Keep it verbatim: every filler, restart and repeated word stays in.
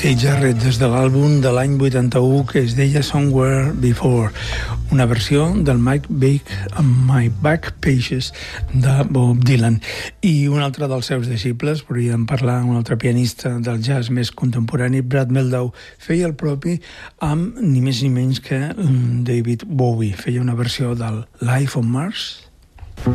Keith Jarrett des de l'àlbum de l'any vuitanta-u que es deia Somewhere Before, una versió del Mike Bake amb My Back Pages de Bob Dylan. I un altre dels seus deixibles, podríem parlar, un altre pianista del jazz més contemporani, Brad Mehldau, feia el propi amb ni més ni menys que David Bowie. Feia una versió del Life on Mars.